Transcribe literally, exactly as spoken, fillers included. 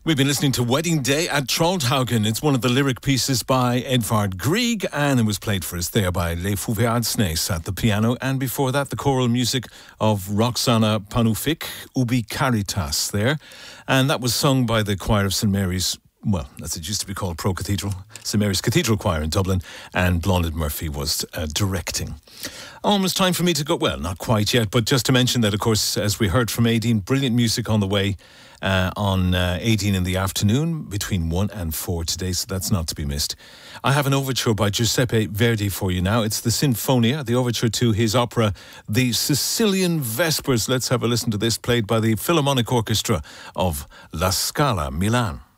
We've been listening to Wedding Day at Trollhaugen. It's one of the lyric pieces by Edvard Grieg, and it was played for us there by Leif Ove Adsnes at the piano. And before that, the choral music of Roxana Panufik, Ubi Caritas there. And that was sung by the choir of St Mary's, well, as it used to be called, Pro Cathedral, St Mary's Cathedral Choir in Dublin, and Blonded Murphy was uh, directing. Almost time for me to go, well, not quite yet, but just to mention that, of course, as we heard from Aideen, brilliant music on the way uh, on uh, Aideen in the afternoon between one and four today, so that's not to be missed. I have an overture by Giuseppe Verdi for you now. It's the Sinfonia, the overture to his opera, The Sicilian Vespers. Let's have a listen to this, played by the Philharmonic Orchestra of La Scala, Milan.